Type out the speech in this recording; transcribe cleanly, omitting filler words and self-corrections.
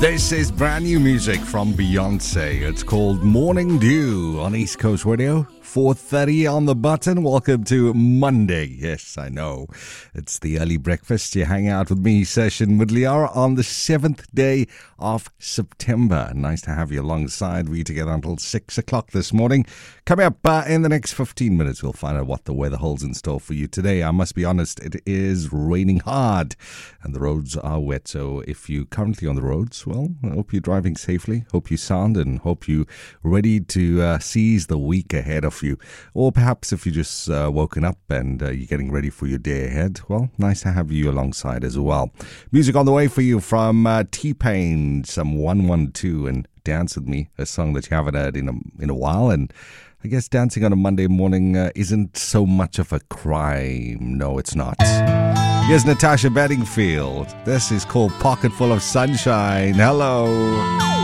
This is brand new music from Beyonce. It's called Morning Dew on East Coast Radio. 4:30 on the button. Welcome to Monday. Yes, I know. It's the early breakfast. You hang out with me session with Liara on the 7th day of September. Nice to have you alongside. We together until 6 o'clock this morning. Coming up in the next 15 minutes, we'll find out what the weather holds in store for you today. I must be honest, it is raining hard and the roads are wet. So if you're currently on the roads, well, I hope you're driving safely. Hope you're sound and hope you're ready to seize the week ahead of you. Or perhaps if you just woken up and you're getting ready for your day ahead, well, nice to have you alongside as well. Music on the way for you from T-Pain, some 112 and Dance With Me, a song that you haven't heard in a while. And I guess dancing on a Monday morning isn't so much of a crime. No, it's not. Here's Natasha Bedingfield. This is called Pocket Full of Sunshine. Hello.